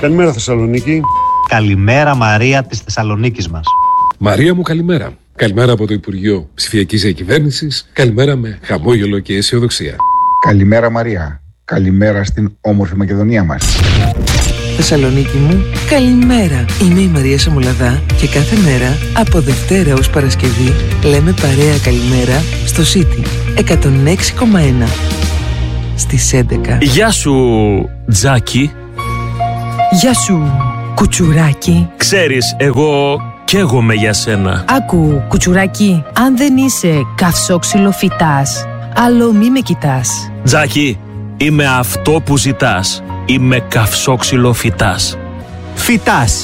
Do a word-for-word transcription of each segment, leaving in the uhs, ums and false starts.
Καλημέρα Θεσσαλονίκη. Καλημέρα Μαρία της Θεσσαλονίκης μας. Μαρία μου, καλημέρα. Καλημέρα από το Υπουργείο Ψηφιακής Διακυβέρνησης. Καλημέρα με χαμόγελο και αισιοδοξία. Καλημέρα Μαρία. Καλημέρα στην όμορφη Μακεδονία μας. Θεσσαλονίκη μου, καλημέρα. Είμαι η Μαρία Σαμουλαδά και κάθε μέρα από Δευτέρα ως Παρασκευή λέμε παρέα καλημέρα στο City εκατόν έξι κόμμα ένα στις έντεκα. Γεια σου Τζάκι. Γεια σου κουτσουράκι. Ξέρεις, εγώ καίγομαι για σένα. Άκου κουτσουράκι, αν δεν είσαι καυσόξυλο φυτάς, άλλο μη με κοιτάς. Τζάκι, είμαι αυτό που ζητάς. Είμαι καυσόξυλο φυτάς. Φυτάς.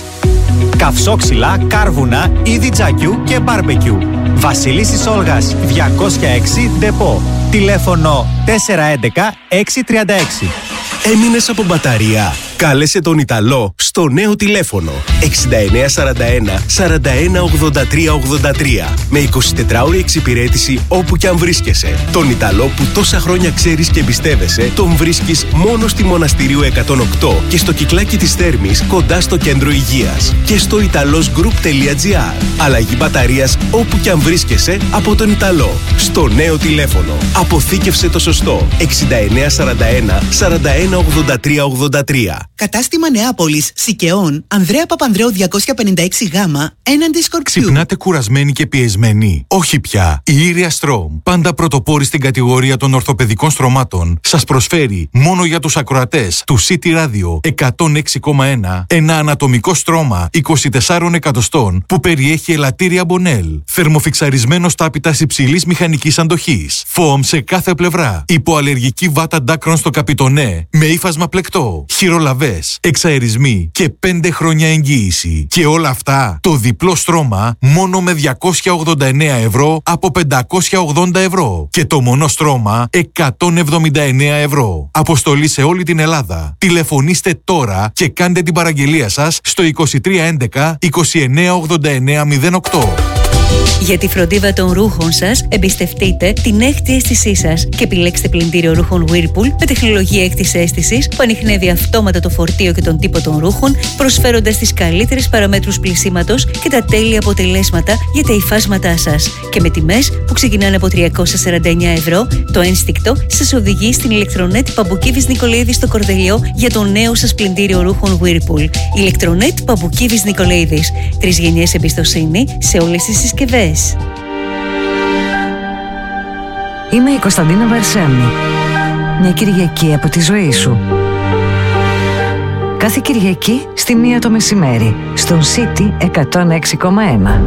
Καυσόξυλα, κάρβουνα, είδη τζακιού και μπάρμπεκιου. Βασίλισσης Όλγας διακόσια έξι Ντεπό. Τηλέφωνο τέσσερα έντεκα έξι τριάντα έξι. Έμεινες από μπαταρία? Κάλεσε τον Ιταλό στο νέο τηλέφωνο εξήντα εννέα σαράντα ένα σαράντα ένα ογδόντα τρία ογδόντα τρία με εικοσιτετράωρη εξυπηρέτηση όπου κι αν βρίσκεσαι. Τον Ιταλό που τόσα χρόνια ξέρεις και εμπιστεύεσαι τον βρίσκεις μόνο στη Μοναστηρίου εκατόν οκτώ και στο Κυκλάκι της Θέρμης κοντά στο κέντρο υγείας και στο italosgroup τελεία gr. Αλλαγή μπαταρίας όπου κι αν βρίσκεσαι από τον Ιταλό. Στο νέο τηλέφωνο αποθήκευσε το σωστό εξήντα εννέα σαράντα ένα σαράντα ένα ογδόντα τρία ογδόντα τρία. Κατάστημα Νεάπολης, Σικαιών, Ανδρέα Παπανδρέου διακόσια πενήντα έξι Γ, έναντι Σκορπιού. Ξυπνάτε κουρασμένοι και πιεσμένοι? Όχι πια. Η Ήρια Στρώμ, πάντα πρωτοπόρη στην κατηγορία των ορθοπαιδικών στρωμάτων, σας προσφέρει μόνο για τους ακροατές του City Radio εκατόν έξι κόμμα ένα ένα ανατομικό στρώμα είκοσι τεσσάρων εκατοστών που περιέχει ελαττήρια Μπονέλ, θερμοφιξαρισμένο στάπητας υψηλής μηχανικής αντοχής, φοαμ σε κάθε πλευρά, υποαλλεργική βάτα ντάκρων στο καπιτονέ με ύφασμα πλεκτό, χειρολαβές, εξαερισμοί και πέντε χρόνια εγγύηση. Και όλα αυτά το διπλό στρώμα μόνο με διακόσια ογδόντα εννέα ευρώ από πεντακόσια ογδόντα ευρώ και το μονό στρώμα εκατόν εβδομήντα εννέα ευρώ. Αποστολή σε όλη την Ελλάδα. Τηλεφωνήστε τώρα και κάντε την παραγγελία σας στο είκοσι τρία έντεκα είκοσι εννέα ογδόντα εννέα μηδέν οκτώ. Για τη φροντίδα των ρούχων σας, εμπιστευτείτε την έκτη αίσθησή σας και επιλέξτε πλυντήριο ρούχων Whirlpool με τεχνολογία έκτης αίσθησης που ανιχνεύει αυτόματα το φορτίο και τον τύπο των ρούχων, προσφέροντας τις καλύτερες παραμέτρους πλυσίματος και τα τέλεια αποτελέσματα για τα υφάσματά σας. Και με τιμές που ξεκινάνε από τριακόσια σαράντα εννέα ευρώ, το ένστικτο σας οδηγεί στην ηλεκτρονέτ Παμπουκίδης Νικολαίδη στο Κορδελιό για το νέο σας πλυντήριο ρούχων Whirlpool. Ηλεκτρονέτ Παμπουκίδης Νικολαίδης. Τρεις γενιές εμπιστοσύνη σε όλες τις συσκευές. Είμαι η Κωνσταντίνα Βαρσάμι. Μια Κυριακή από τη ζωή σου. Κάθε Κυριακή στη μία το μεσημέρι στον City εκατόν έξι κόμμα ένα.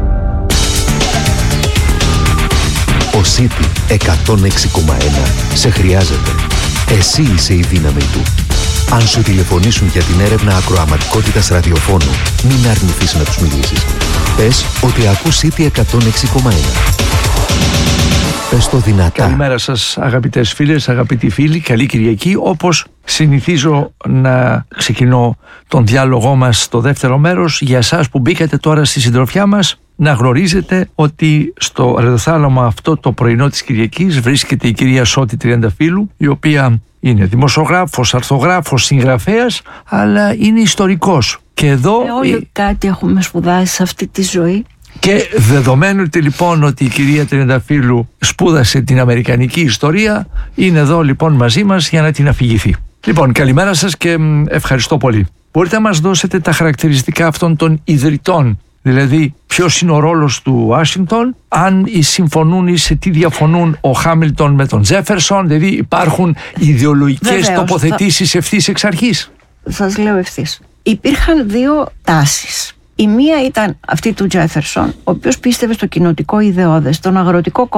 Ο City εκατόν έξι κόμμα ένα σε χρειάζεται. Εσύ είσαι η δύναμη του. Αν σου τηλεφωνήσουν για την έρευνα ακροαματικότητας ραδιοφώνου, μην αρνηθείς να τους μιλήσεις. Πες ότι ακούς City εκατόν έξι κόμμα ένα. Πες το δυνατά. Καλημέρα σας αγαπητές φίλες, αγαπητοί φίλοι, καλή Κυριακή. Όπως συνηθίζω να ξεκινώ τον διάλογό μας στο δεύτερο μέρος, για εσάς που μπήκατε τώρα στη συντροφιά μας, να γνωρίζετε ότι στο ραδιοθάλαμο αυτό το πρωινό της Κυριακής βρίσκεται η κυρία Σώτη Τριανταφύλου, η οποία είναι δημοσιογράφος, αρθογράφος, συγγραφέας, αλλά είναι ιστορικός. Και εδώ ε, όλοι κάτι έχουμε σπουδάσει σε αυτή τη ζωή. Και δεδομένου λοιπόν ότι η κυρία Τριανταφύλου σπούδασε την αμερικανική ιστορία, είναι εδώ λοιπόν μαζί μας για να την αφηγηθεί. Λοιπόν, καλημέρα σας και ευχαριστώ πολύ. Μπορείτε να μας δώσετε τα χαρακτηριστικά αυτών των ιδρυτών, δηλαδή ποιος είναι ο ρόλος του Ουάσιγκτον, αν συμφωνούν ή σε τι διαφωνούν ο Χάμιλτον με τον Τζέφερσον, δηλαδή υπάρχουν ιδεολογικές Βεβαίως, τοποθετήσεις θα... ευθύς εξ αρχής. Σας λέω ευθύς. Υπήρχαν δύο τάσεις. Η μία ήταν αυτή του Τζέφερσον, ο οποίος πίστευε στο κοινοτικό ιδεώδες, τον αγροτικό